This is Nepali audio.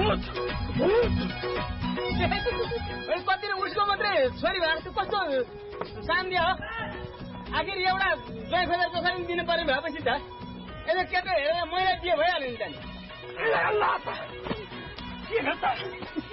कति उसको मात्रै छोरी भएर चाहिँ कस्तो शान्ति हो आखिर एउटा दुई खोजेर जोखानी दिनु पर्ने भएपछि त यसो केटो हेरेर मैला दिए भइहाल्यो नि त